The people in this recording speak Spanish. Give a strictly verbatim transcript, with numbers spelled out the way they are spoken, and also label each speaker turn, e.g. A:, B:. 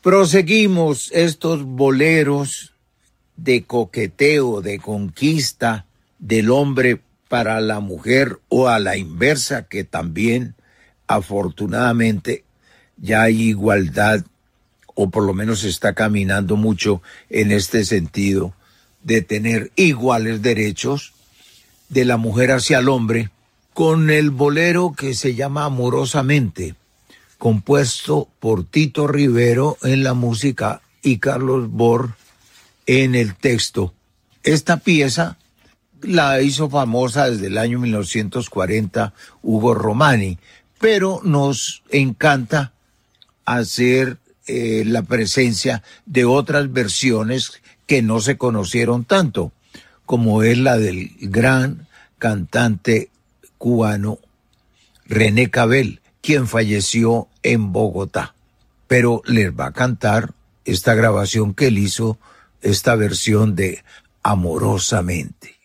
A: Proseguimos estos boleros de coqueteo, de conquista del hombre para la mujer o a la inversa, que también afortunadamente ya hay igualdad, o por lo menos se está caminando mucho en este sentido, de tener iguales derechos de la mujer hacia el hombre, con el bolero que se llama Amorosamente, compuesto por Tito Rivero en la música y Carlos Bor en el texto. Esta pieza la hizo famosa desde el año mil novecientos cuarenta Hugo Romani, pero nos encanta hacer eh, la presencia de otras versiones que no se conocieron tanto, como es la del gran cantante cubano René Cabel, quien falleció en Bogotá. Pero les va a cantar esta grabación que él hizo, esta versión de Amorosamente.